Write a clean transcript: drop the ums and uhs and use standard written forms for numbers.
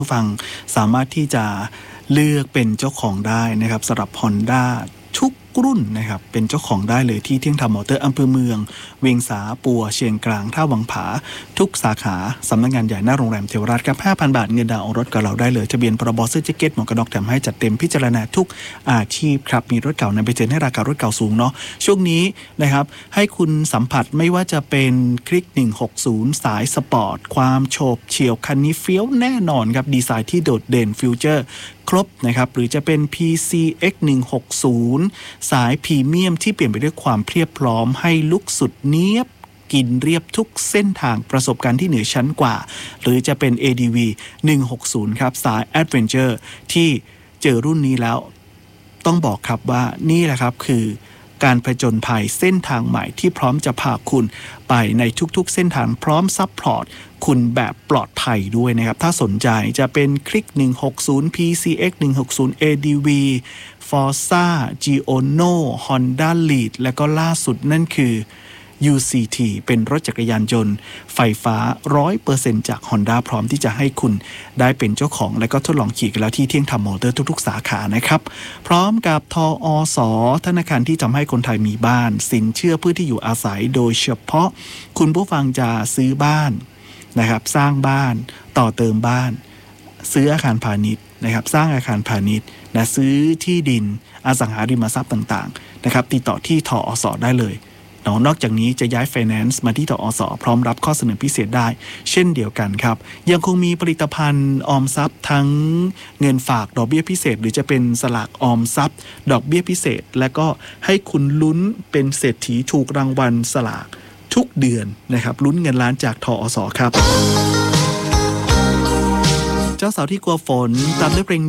ผู้ฟังสามารถที่จะเลือกเป็นเจ้าของได้นะครับสำหรับ Honda ทุกรุ่นนะครับเป็นเจ้าของได้เลยที่เที่ยงธรรมมอเตอร์อำเภอเมืองเวียงสาปัวเชียงกลางท่าวังผาทุกสาขาสำนักงานใหญ่หน้าโรงแรมเทวราชครับ 5,000 บาทเงินดาวน์รถกับเราได้เลยทะเบียนพรบเสื้อแจ็คเก็ตหมวกกันน็อกแถมให้จัดเต็มพิจารณาทุกอาชีพครับมีรถเก่านำไปเซ็นให้ราคารถเก่าสูงเนาะช่วงนี้นะครับให้คุณสัมผัสไม่ว่าจะเป็นคลิก160สายสปอร์ตความโฉบเฉี่ยวคันนี้เฟี้ยวแน่นอนครับดีไซน์ที่โดดเด่นฟิวเจอร์ครบนะครับหรือจะเป็น PCX 160สายพรีเมียมที่เปลี่ยนไปด้วยความเพียบพร้อมให้ลุคสุดเนียบกินเรียบทุกเส้นทางประสบการณ์ที่เหนือชั้นกว่าหรือจะเป็น ADV 160ครับสาย Adventure ที่เจอรุ่นนี้แล้วต้องบอกครับว่านี่แหละครับคือการผจญภัยเส้นทางใหม่ที่พร้อมจะพาคุณไปในทุกๆเส้นทางพร้อมซัพพอร์ตคุณแบบปลอดภัยด้วยนะครับถ้าสนใจจะเป็นคลิก160 PCX 160 ADV Forza Giono Honda Lead และก็ล่าสุดนั่นคือ UCT เป็นรถจักรยานยนต์ไฟฟ้า 100% จาก Honda พร้อมที่จะให้คุณได้เป็นเจ้าของและก็ทดลองขี่กันแล้วที่เที่ยงธรรมมอเตอร์ทุกๆสาขานะครับพร้อมกับทอสธนาคารที่ทำให้คนไทยมีบ้านสินเชื่อเพื่อที่อยู่อาศัยโดยเฉพาะคุณผู้ฟังจะซื้อบ้านนะครับสร้างบ้านต่อเติมบ้านซื้ออาคารพาณิชย์นะครับสร้างอาคารพาณิชย์นะซื้อที่ดินอสังหาริมทรัพย์ต่างๆนะครับติดต่อที่ทอสได้เลยนอกจากนี้จะย้ายไฟแนนซ์มาที่ทอสพร้อมรับข้อเสนอพิเศษได้เช่นเดียวกันครับยังคงมีผลิตภัณฑ์ออมทรัพย์ทั้งเงินฝากดอกเบี้ยพิเศษหรือจะเป็นสลากออมทรัพย์ดอกเบี้ยพิเศษและก็ให้คุณลุ้นเป็นเศรษฐีถูกรางวัลสลากทุกเดือนนะครับลุ้นเงินล้านจากทอสครับเจ้าสาวที่กลัวฝนตามด้วยเพลง